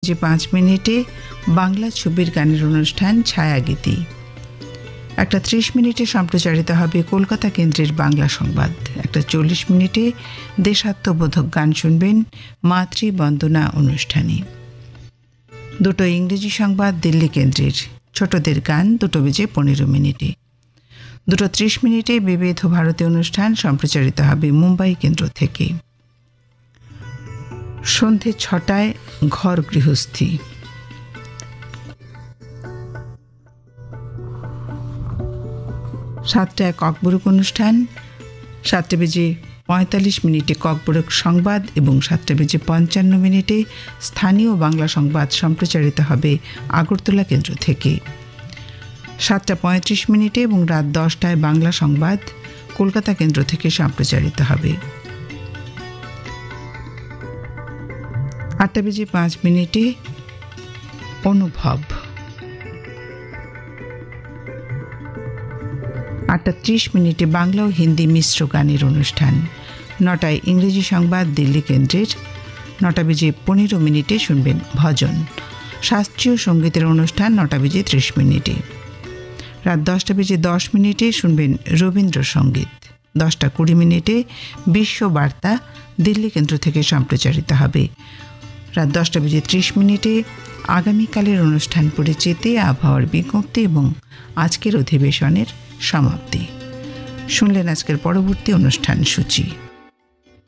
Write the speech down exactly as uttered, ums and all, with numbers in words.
বেজে পাঁচ মিনিটে বাংলা ছবির গানের অনুষ্ঠান ছায়াগীতি। একটা ত্রিশ মিনিটে সম্প্রচারিত হবে কলকাতা কেন্দ্রের বাংলা সংবাদ। একটা চল্লিশ মিনিটে দেশাত্মবোধক গান শুনবেন মাতৃবন্দনা অনুষ্ঠানে। দুটো ইংরেজি সংবাদ দিল্লি কেন্দ্রের, ছোটদের গান দুটো বেজে পনেরো মিনিটে। দুটো ত্রিশ মিনিটে বিবিধ ভারতীয় অনুষ্ঠান সম্প্রচারিত হবে মুম্বাই কেন্দ্র থেকে। সন্ধে ছটায় ঘর গৃহস্থী। সাতটায় ককবরক অনুষ্ঠান, সাতটা বেজে পঁয়তাল্লিশ মিনিটে ককবরক সংবাদ এবং সাতটা বেজে পঞ্চান্ন মিনিটে স্থানীয় বাংলা সংবাদ সম্প্রচারিত হবে আগরতলা কেন্দ্র থেকে। সাতটা পঁয়ত্রিশ মিনিটে এবং রাত দশটায় বাংলা সংবাদ কলকাতা কেন্দ্র থেকে সম্প্রচারিত হবে। আটটা বেজে পাঁচ মিনিটে অনুভব। আটটা ত্রিশ মিনিটে বাংলা ও হিন্দি মিশ্র গানের অনুষ্ঠান। নটায় ইংরেজি সংবাদ দিল্লি কেন্দ্রের। নটা বেজে পনেরো মিনিটে শুনবেন ভজন। শাস্ত্রীয় সঙ্গীতের অনুষ্ঠান নটা বেজে ত্রিশ মিনিটে। রাত দশটা বেজে দশ মিনিটে শুনবেন রবীন্দ্রসঙ্গীত। দশটা কুড়ি মিনিটে বিশ্ববার্তা দিল্লি কেন্দ্র থেকে সম্প্রচারিত হবে। রাত দশটা বেজে ত্রিশ মিনিটে আগামীকালের অনুষ্ঠান পরিচিতি, আবহাওয়ার বিজ্ঞপ্তি এবং আজকের অধিবেশনের সমাপ্তি। শুনলেন আজকের পরবর্তী অনুষ্ঠান সূচি।